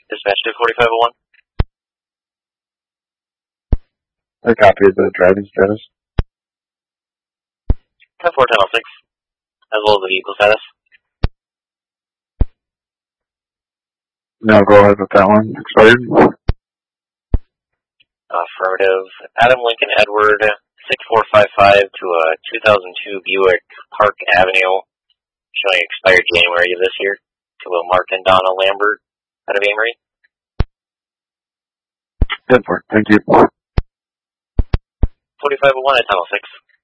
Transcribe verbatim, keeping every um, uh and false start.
Dispatch to forty-five oh one. A copy of the driving status. ten four ten oh six, as well as the vehicle status. No, go ahead with that one. Expired. Affirmative. Adam Lincoln Edward, six four five five to a two thousand two Buick Park Avenue, showing expired January of this year, to a Mark and Donna Lambert out of Amory. Good work. Thank you. forty-five oh one at ten oh six.